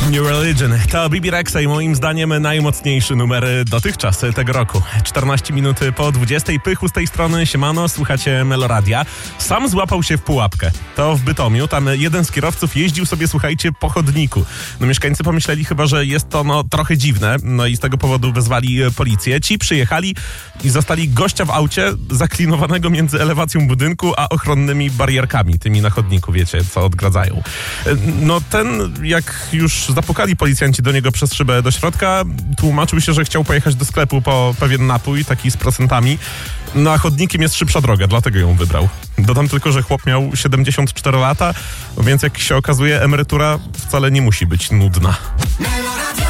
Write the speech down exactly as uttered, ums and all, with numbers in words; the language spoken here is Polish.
New Religion. To Bibi Rexha i moim zdaniem najmocniejszy numer dotychczas tego roku. czternaście minut po dwudziestej. Pychu z tej strony, siemano, słuchacie Meloradia. Sam złapał się w pułapkę. To w Bytomiu. Tam jeden z kierowców jeździł sobie, słuchajcie, po chodniku. No mieszkańcy pomyśleli chyba, że jest to no trochę dziwne. No i z tego powodu wezwali policję. Ci przyjechali i zastali gościa w aucie zaklinowanego między elewacją budynku a ochronnymi barierkami. Tymi na chodniku, wiecie, co odgradzają. No ten, jak już zapukali policjanci do niego przez szybę do środka, tłumaczył się, że chciał pojechać do sklepu po pewien napój, taki z procentami. No a chodnikiem jest szybsza droga, dlatego ją wybrał. Dodam tylko, że chłop miał siedemdziesiąt cztery lata, więc jak się okazuje, emerytura wcale nie musi być nudna.